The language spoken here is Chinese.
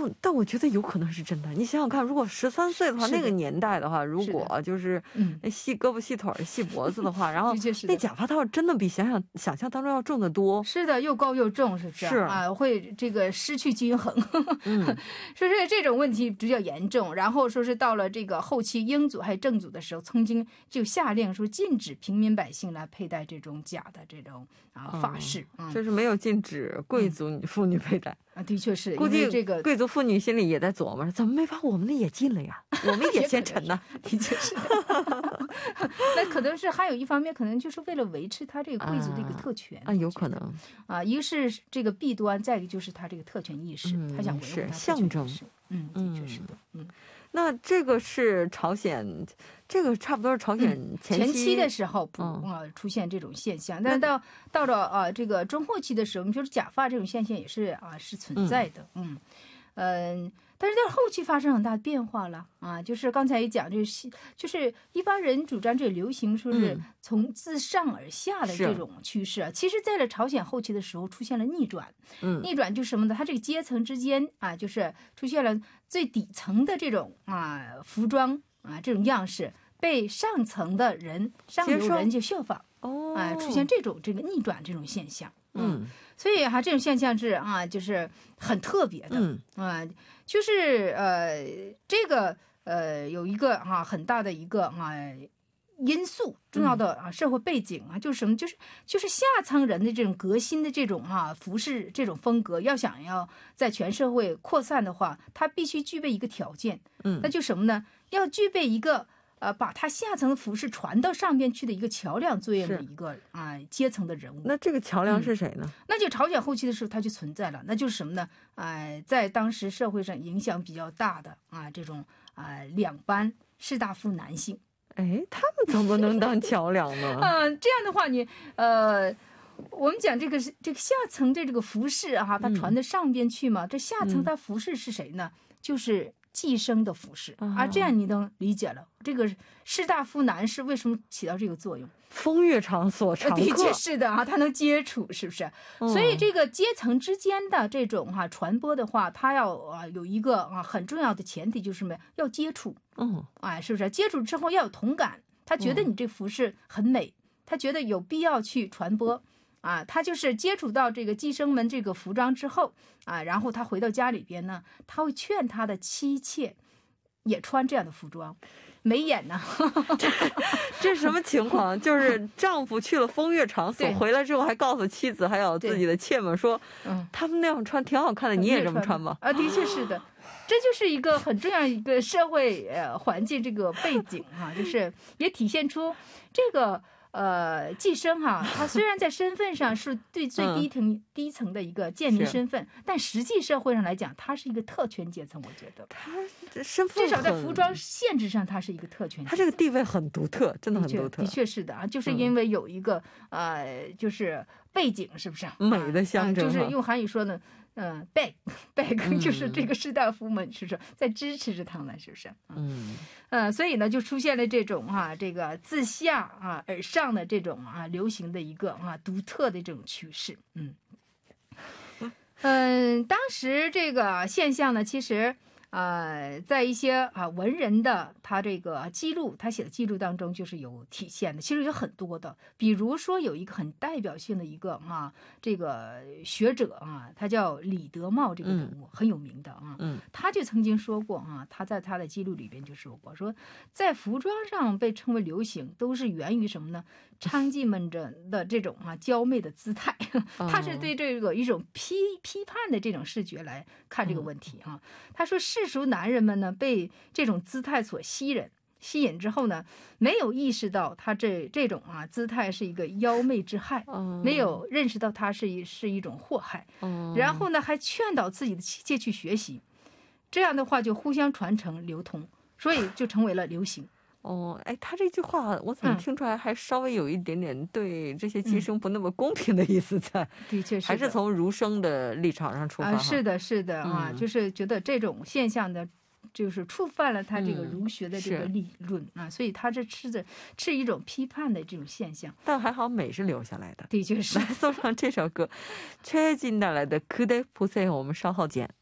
但我觉得有可能是真的。你想想看，如果13岁的话，那个年代的话，如果就是细胳膊细腿细脖子的话，然后那假发套真的比想象当中要重得多。 是的，又高又重，是不是？是啊，会这个失去均衡。说是这种问题比较严重，然后说是到了这个后期英祖还有正祖的时候，曾经就下令说禁止平民百姓来佩戴这种假的这种发饰， 就是没有禁止贵族妇女佩戴。 的确是， 估计这个贵族妇女心里也在琢磨，怎么没把我们的也禁了呀？我们也先沉呢。 的确是。那可能是还有一方面，可能就是为了维持他这个贵族的一个特权有可能一个是这个弊端，再一个就是他这个特权意识，他想维护他象征。 的确是的。 那这个是朝鲜，这个差不多是朝鲜前期的时候出现这种现象，但到了这个中后期的时候，你说假发这种现象也是是存在的。但是在后期发生很大的变化了就是刚才也讲，就是一般人主张这个流行说是从自上而下的这种趋势其实在了朝鲜后期的时候出现了逆转。逆转就是什么呢？它这个阶层之间就是出现了最底层的这种服装这种样式被上层的人上流人就效仿出现这个逆转这种现象。所以这种现象是就是很特别的。就是这个有一个很大的一个因素，重要的社会背景就是什么？就是下层人的这种革新的这种服饰这种风格，要在全社会扩散的话，它必须具备一个条件。那就什么呢？要具备一个把它下层的服饰传到上边去的一个桥梁作用的一个阶层的人物。那这个桥梁是谁呢？ 那就朝鲜后期的时候它就存在了，那就是什么呢？在当时社会上影响比较大的这种两班士大夫男性。 他们怎么能当桥梁呢？ 这样的话你我们讲这个下层这个服饰它传到上边去嘛，这下层它服饰是谁呢？就是寄生的服饰这样你能理解了这个士大夫男士为什么起到这个作用。 风月场所常客。 的确是的他能接触，是不是？所以这个阶层之间的这种传播的话，它要有一个很重要的前提，就是什么？要接触。是不是？接触之后要有同感，他觉得你这服饰很美，他觉得有必要去传播。他就是接触到这个寄生们这个服装之后然后他回到家里边呢，他会劝他的妻妾也穿这样的服装，没眼呢。 这什么情况？就是丈夫去了风月场所回来之后，还告诉妻子还有自己的妾们说，他们那样穿挺好看的，你也这么穿吧。 的确是的。这就是一个很重要一个社会环境这个背景就是也体现出这个寄生他虽然在身份上是对最低层的一个贱民身份，但实际社会上来讲，他是一个特权阶层。我觉得他身份至少在服装限制上，他是一个特权阶层。 他这个地位很独特，真的很独特。 的确是的就是因为有一个就是背景，是不是美的象征？ 就是用韩语说呢back 就是这个士大夫们是不是在支持着他们，是不是？所以呢就出现了这种这个自下而上的这种流行的一个独特的这种趋势。当时这个现象呢，其实在一些文人的他这个记录，他写的记录当中就是有体现的，其实有很多的。比如说有一个很代表性的一个这个学者他叫李德茂，这个人物很有名的他就曾经说过他在他的记录里边就说过，说在服装上被称为流行，都是源于什么呢？娼妓们的这种娇媚的姿态。他是对这个一种批判的这种视觉来看这个问题他说世俗男人们呢被这种姿态所吸引之后呢，没有意识到他这种姿态是一个妖媚之害，没有认识到它是一种祸害，然后呢还劝导自己的妻妾去学习，这样的话就互相传承流通，所以就成为了流行。 他这句话我怎么听出来还稍微有一点点对这些寄生不那么公平的意思在。 的确是， 还是从儒生的立场上出发。 是的是的就是觉得这种现象的就是触犯了他这个儒学的这个理论所以他这是一种批判的这种现象。 但还好美是留下来的。 的确是。 来送上这首歌，최혜진带来的그대 보세요，我们稍后见。